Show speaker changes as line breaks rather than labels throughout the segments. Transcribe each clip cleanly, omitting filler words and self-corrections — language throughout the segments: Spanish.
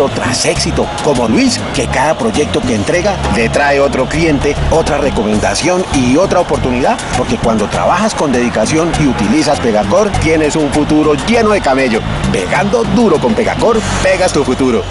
éxito tras éxito, como Luis, que cada proyecto que entrega le trae otro cliente, otra recomendación y otra oportunidad, porque cuando trabajas con dedicación y utilizas Pegacor, tienes un futuro lleno de camello. Pegando duro con Pegacor, pegas tu futuro.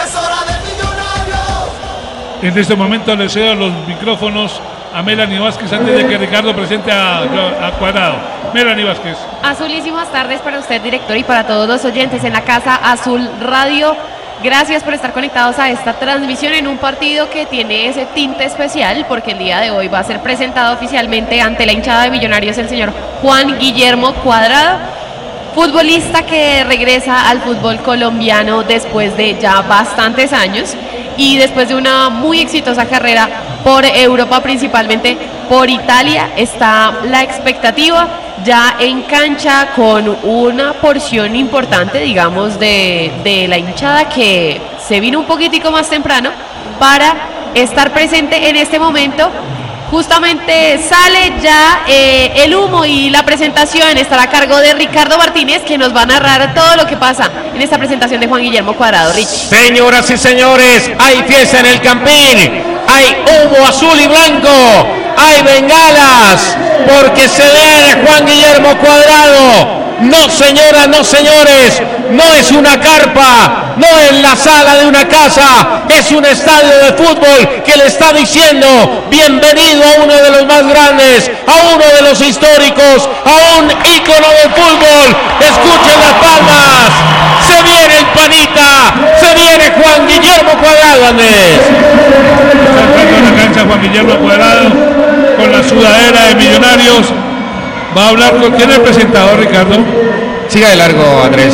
En este momento le cedo los micrófonos a Melanie Vázquez antes de que Ricardo presente a Cuadrado. Melanie Vázquez.
Azulísimas tardes para usted, director, y para todos los oyentes en la Casa Azul Radio. Gracias por estar conectados a esta transmisión en un partido que tiene ese tinte especial, porque el día de hoy va a ser presentado oficialmente ante la hinchada de Millonarios el señor Juan Guillermo Cuadrado, futbolista que regresa al fútbol colombiano después de ya bastantes años y después de una muy exitosa carrera por Europa, principalmente por Italia. Está la expectativa ya en cancha con una porción importante, digamos, de la hinchada que se vino un poquitico más temprano para estar presente en este momento. Justamente sale ya el humo y la presentación estará a cargo de Ricardo Martínez, que nos va a narrar todo lo que pasa en esta presentación de Juan Guillermo Cuadrado. Rich.
Señoras y señores, hay fiesta en el Campín, hay humo azul y blanco, hay bengalas, porque se viene Juan Guillermo Cuadrado. No, señoras, no, señores, no es una carpa, no es la sala de una casa, es un estadio de fútbol que le está diciendo bienvenido a uno de los más grandes, a uno de los históricos, a un ícono del fútbol. Escuchen las palmas, se viene el panita, se viene Juan Guillermo Cuadrado, Andrés.
Está entrando en la cancha Juan Guillermo Cuadrado con la sudadera de Millonarios. Va a hablar con quién es el presentador, Ricardo.
Siga de largo, Andrés.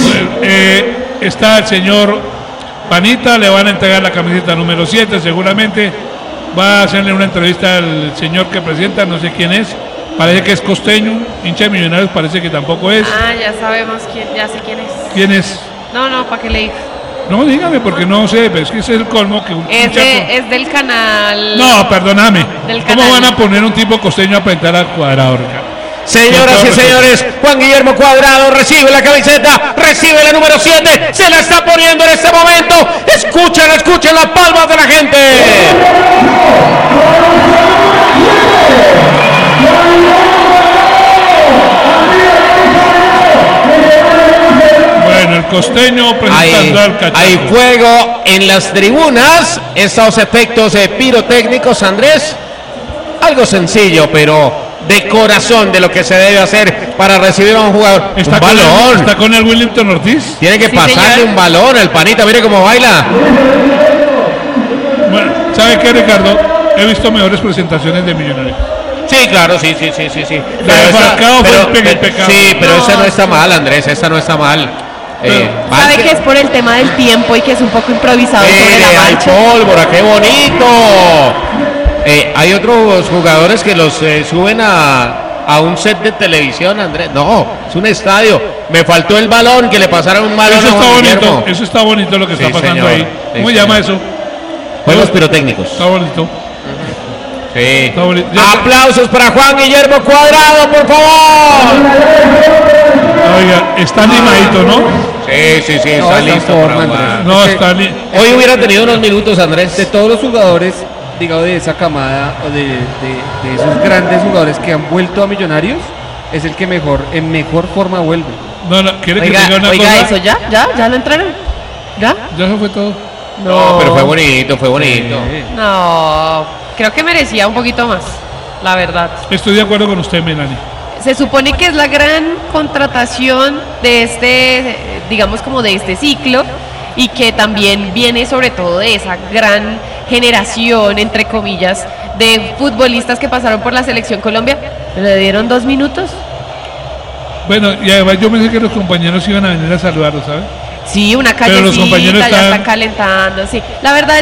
Está el señor Panita, le van a entregar la camiseta número 7, seguramente. Va a hacerle una entrevista al señor que presenta, no sé quién es. Parece que es costeño, hincha de Millonarios, parece que tampoco es.
Ya sabemos quién, ya sé quién es.
¿Quién es?
No, ¿para qué le digo?
No, dígame, porque no sé, pero es que ese es el colmo que un
es del canal.
No, perdóname.
Del
¿Cómo
canal.
van a poner un tipo costeño a presentar al Cuadrado, Ricardo?
Señoras y señores, Juan Guillermo Cuadrado recibe la camiseta, recibe la número 7, se la está poniendo en este momento. Escuchen las palmas de la gente.
Bueno, el costeño presentando al cachaco.
Hay fuego en las tribunas, estos efectos pirotécnicos, Andrés. Algo sencillo, pero de corazón de lo que se debe hacer para recibir a un jugador.
Está
un
con
balón.
Está con el Willington Ortiz.
Tiene que
Sí,
pasarle
señor.
un balón al panita, mire cómo baila.
Bueno, ¿sabe qué, Ricardo? He visto mejores presentaciones de Millonarios.
Sí, claro, sí.
La de Falcao fue impecable.
Sí, pero esa no está mal, Andrés, esa no está mal.
Sabe que es por el tema del tiempo y que es un poco improvisado sobre la
hay
marcha.
pólvora, qué bonito. Hay otros jugadores que los suben a un set de televisión, Andrés. No, es un estadio. Me faltó el balón, que le pasaron un balón
Eso
a
está
Juan
bonito,
Guillermo.
eso está bonito lo que está
Sí,
pasando
señor.
ahí.
Sí,
¿Cómo se llama
señor.
eso?
Juegos pirotécnicos.
Está bonito.
Sí.
Está bonito. Ya-
Aplausos para Juan Guillermo Cuadrado, por favor.
Oiga, está animadito, ¿no?
Sí, está listo para jugar.
No, está
Hoy hubiera tenido unos minutos, Andrés.
De todos los jugadores, digamos, de esa camada, o de esos grandes jugadores que han vuelto a Millonarios, es el que en mejor forma vuelve.
No, ¿quiere que te diga una
Oiga,
cosa?
eso ya lo entraron. ¿Ya?
Ya eso fue todo.
No, pero fue bonito.
No, creo que merecía un poquito más, la verdad.
Estoy de acuerdo con usted, Melanie.
Se supone que es la gran contratación de este, digamos, como de este ciclo, y que también viene sobre todo de esa gran generación, entre comillas, de futbolistas que pasaron por la Selección Colombia. Le dieron 2 minutos.
Bueno, y además yo pensé que los compañeros iban a venir a saludarlo, ¿sabes?
Sí, una
Pero los
callecita,
compañeros
ya
están-
están calentando, sí. La verdad